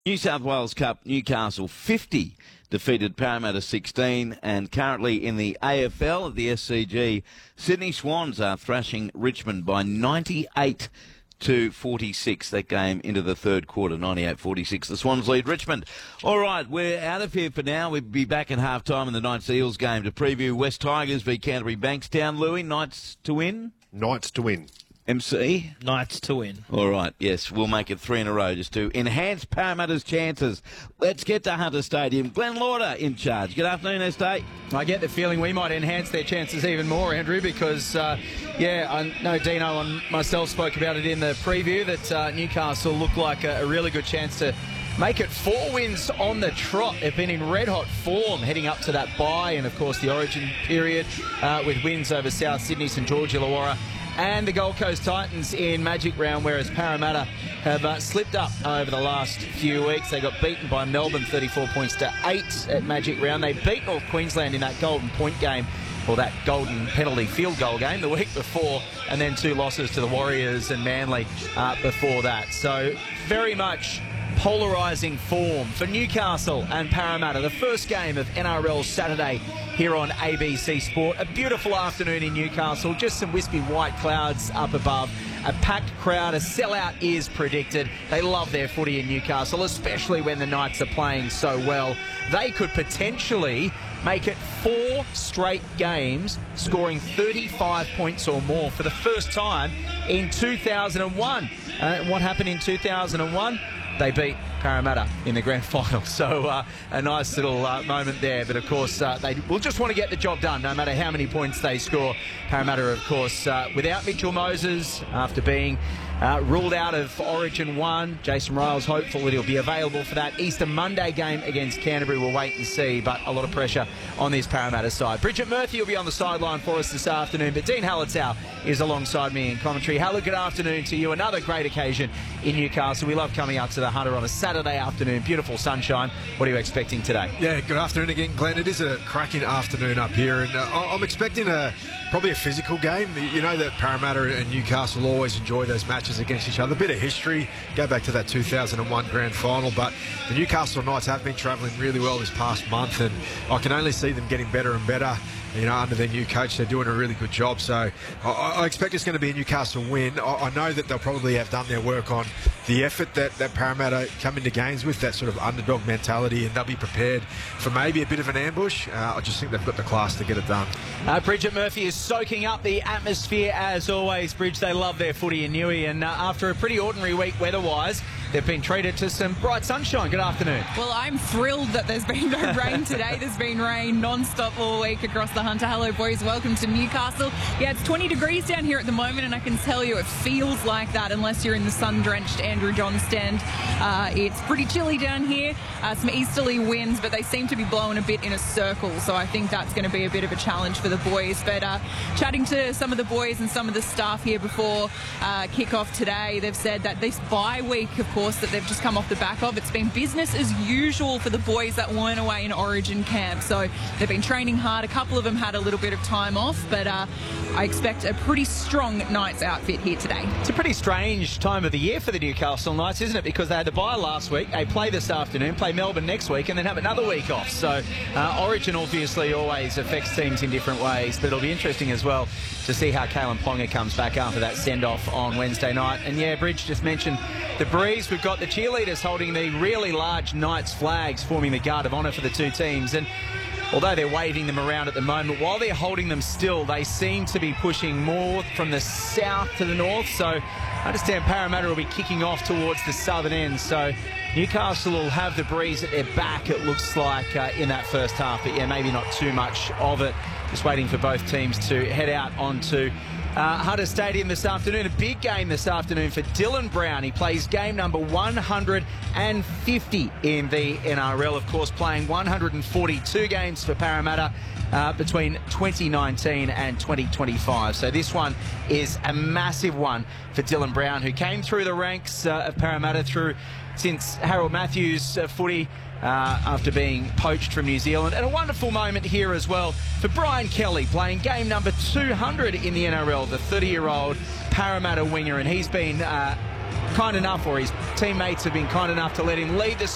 New South Wales Cup, Newcastle 50 defeated Parramatta 16, and currently in the AFL at the SCG, Sydney Swans are thrashing Richmond by 98-46. That game into the third quarter, 98-46. The Swans lead Richmond. All right, we're out of here for now. We'll be back at half-time in the Knights Eels game to preview West Tigers v Canterbury Bankstown. Louis, Knights to win? Knights to win. MC? Knights to win. All right, yes, we'll make it 3 in a row just to enhance Parramatta's chances. Let's get to Hunter Stadium. Glenn Lauder in charge. Good afternoon, Estate. I get the feeling we might enhance their chances even more, Andrew, because, I know Dino and myself spoke about it in the preview that Newcastle look like a really good chance to make it 4 wins on the trot. They've been in red-hot form heading up to that bye and, of course, the Origin period with wins over South Sydney, St George Illawarra and the Gold Coast Titans in Magic Round, whereas Parramatta have slipped up over the last few weeks. They got beaten by Melbourne 34 points to 8 at Magic Round. They beat North Queensland in that golden point game, or that golden penalty field goal game the week before, and then 2 losses to the Warriors and Manly before that. So very much polarising form for Newcastle and Parramatta. The first game of NRL Saturday here on ABC Sport. A beautiful afternoon in Newcastle, just some wispy white clouds up above. A packed crowd, a sellout is predicted. They love their footy in Newcastle, especially when the Knights are playing so well. They could potentially make it 4 straight games, scoring 35 points or more for the first time in 2001. What happened in 2001? They beat Parramatta in the grand final. So a nice little moment there. But, of course, they will just want to get the job done, no matter how many points they score. Parramatta, of course, without Mitchell Moses, after being ruled out of Origin 1. Jason Ryles hopeful that he'll be available for that Easter Monday game against Canterbury. We'll wait and see, but a lot of pressure on this Parramatta side. Bridget Murphy will be on the sideline for us this afternoon, but Dean Hallertau is alongside me in commentary. Haller, good afternoon to you. Another great occasion in Newcastle. We love coming up to the Hunter on a Saturday afternoon. Beautiful sunshine. What are you expecting today? Yeah, good afternoon again, Glenn. It is a cracking afternoon up here, and I'm expecting probably a physical game. You know that Parramatta and Newcastle always enjoy those matches against each other. A bit of history, go back to that 2001 grand final, but the Newcastle Knights have been travelling really well this past month, and I can only see them getting better and better. You know, under their new coach, they're doing a really good job. So I expect it's going to be a Newcastle win. I know that they'll probably have done their work on the effort that Parramatta come into games with, that sort of underdog mentality, and they'll be prepared for maybe a bit of an ambush. I just think they've got the class to get it done. Bridget Murphy is soaking up the atmosphere as always. Bridge, they love their footy in Newey, and after a pretty ordinary week weather-wise, they've been treated to some bright sunshine. Good afternoon. Well, I'm thrilled that there's been no rain today. There's been rain non-stop all week across the Hunter. Hello, boys. Welcome to Newcastle. Yeah, it's 20 degrees down here at the moment, and I can tell you it feels like that unless you're in the sun-drenched Andrew John stand. It's pretty chilly down here. Some easterly winds, but they seem to be blowing a bit in a circle, so I think that's going to be a bit of a challenge for the boys. But chatting to some of the boys and some of the staff here before kick-off today, they've said that this bye week, of course, that they've just come off the back of, it's been business as usual for the boys that weren't away in Origin camp. So they've been training hard. A couple of them had a little bit of time off, but I expect a pretty strong Knights outfit here today. It's a pretty strange time of the year for the Newcastle Knights, isn't it? Because they had the bye last week, they play this afternoon, play Melbourne next week, and then have another week off. So Origin obviously always affects teams in different ways, but it'll be interesting as well to see how Kalen Ponga comes back after that send-off on Wednesday night. And yeah, Bridge just mentioned the breeze. We've got the cheerleaders holding the really large Knights flags, forming the guard of honour for the two teams. And although they're waving them around at the moment, while they're holding them still, they seem to be pushing more from the south to the north. So I understand Parramatta will be kicking off towards the southern end. So Newcastle will have the breeze at their back, it looks like, in that first half. But yeah, maybe not too much of it. Just waiting for both teams to head out onto Hunter Stadium this afternoon. A big game this afternoon for Dylan Brown. He plays game number 150 in the NRL, of course, playing 142 games for Parramatta between 2019 and 2025. So this one is a massive one for Dylan Brown, who came through the ranks of Parramatta since Harold Matthews' footy after being poached from New Zealand. And a wonderful moment here as well for Brian Kelly, playing game number 200 in the NRL, the 30-year-old Parramatta winger. And he's been kind enough, or his teammates have been kind enough to let him lead the